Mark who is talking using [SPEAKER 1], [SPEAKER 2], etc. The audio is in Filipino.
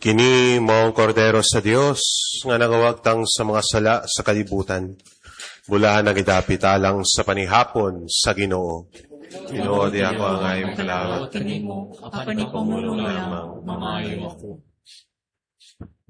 [SPEAKER 1] Kini maong kordero sa Dios, nga nagawagtang sa mga sala sa kalibutan. Bula nagidapitalang sa panihapon sa Ginoo. Ginoo, di ako ang ayong kalawat.
[SPEAKER 2] Kanimo, apan ipamulong lamang, mamayo ako.